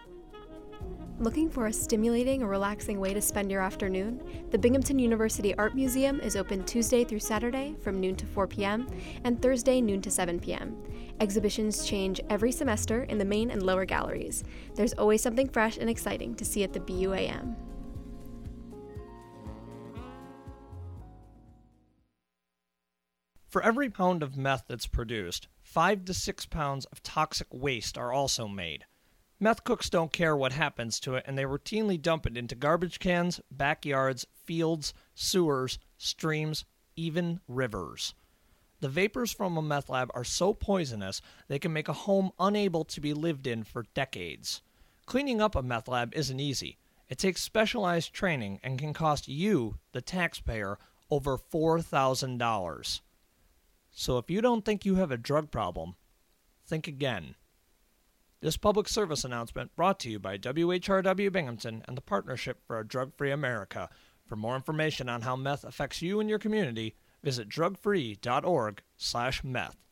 Looking for a stimulating or relaxing way to spend your afternoon? The Binghamton University Art Museum is open Tuesday through Saturday from noon to 4 p.m. and Thursday noon to 7 p.m. Exhibitions change every semester in the main and lower galleries. There's always something fresh and exciting to see at the BUAM. For every pound of meth that's produced, 5 to 6 pounds of toxic waste are also made. Meth cooks don't care what happens to it, and they routinely dump it into garbage cans, backyards, fields, sewers, streams, even rivers. The vapors from a meth lab are so poisonous they can make a home unable to be lived in for decades. Cleaning up a meth lab isn't easy. It takes specialized training and can cost you, the taxpayer, over $4,000. So if you don't think you have a drug problem, think again. This public service announcement brought to you by WHRW Binghamton and the Partnership for a Drug-Free America. For more information on how meth affects you and your community, visit drugfree.org/meth.